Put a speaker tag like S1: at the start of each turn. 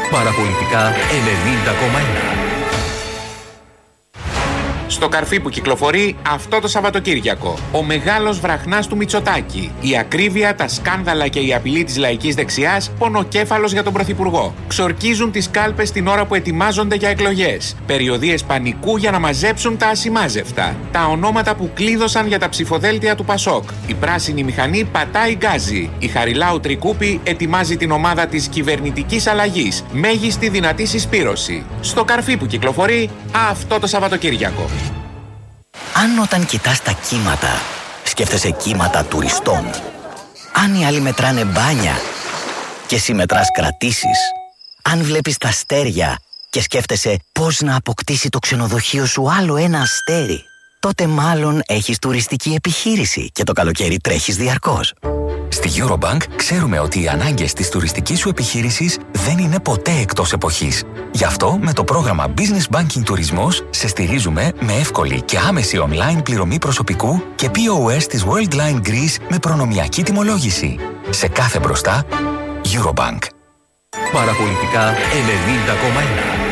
S1: Παραπολιτικά 90,1.
S2: Στο καρφί που κυκλοφορεί αυτό το Σαββατοκύριακο. Ο μεγάλος βραχνάς του Μητσοτάκη. Η ακρίβεια, τα σκάνδαλα και η απειλή της λαϊκής δεξιάς, πονοκέφαλος για τον Πρωθυπουργό. Ξορκίζουν τις κάλπες την ώρα που ετοιμάζονται για εκλογές. Περιοδίες πανικού για να μαζέψουν τα ασημάζευτα. Τα ονόματα που κλείδωσαν για τα ψηφοδέλτια του Πασόκ. Η πράσινη μηχανή πατάει γκάζι. Η Χαριλάου Τρικούπη ετοιμάζει την ομάδα της κυβερνητικής αλλαγής. Μέγιστη δυνατή συσπήρωση. Στο καρφί που κυκλοφορεί αυτό το Σαββατοκύριακο.
S3: Αν όταν κοιτάς τα κύματα, σκέφτεσαι κύματα τουριστών. Αν οι άλλοι μετράνε μπάνια και εσύ μετράς κρατήσεις. Αν βλέπεις τα αστέρια και σκέφτεσαι πώς να αποκτήσει το ξενοδοχείο σου άλλο ένα αστέρι, τότε μάλλον έχεις τουριστική επιχείρηση και το καλοκαίρι τρέχεις διαρκώς.
S4: Στη Eurobank ξέρουμε ότι οι ανάγκες της τουριστικής σου επιχείρησης δεν είναι ποτέ εκτός εποχής. Γι' αυτό με το πρόγραμμα Business Banking Τουρισμός σε στηρίζουμε με εύκολη και άμεση online πληρωμή προσωπικού και POS της Worldline Greece με προνομιακή τιμολόγηση. Σε κάθε μπροστά, Eurobank.
S1: Παραπολιτικά 90,1.